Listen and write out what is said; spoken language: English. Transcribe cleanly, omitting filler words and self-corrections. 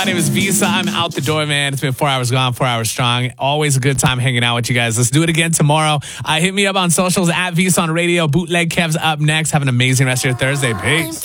My name is Visa. I'm out the door, man. It's been 4 hours gone, 4 hours strong. Always a good time hanging out with you guys. Let's do it again tomorrow. Hit me up on socials at Visa on Radio. Bootleg Kev's up next. Have an amazing rest of your Thursday. Peace.